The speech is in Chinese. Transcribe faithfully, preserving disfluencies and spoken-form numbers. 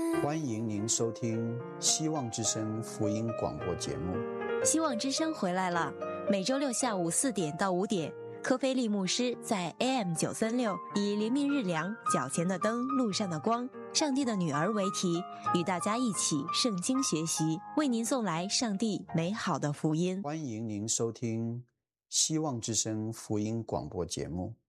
欢迎您收听希望之声福音广播节目。 希望之声回来了，每周六下午四点到五点，科菲利牧师在 A M 九三六以黎明日粮、脚前的灯、路上的光、上帝的女儿为题，与大家一起圣经学习，为您送来上帝美好的福音。 欢迎您收听希望之声福音广播节目。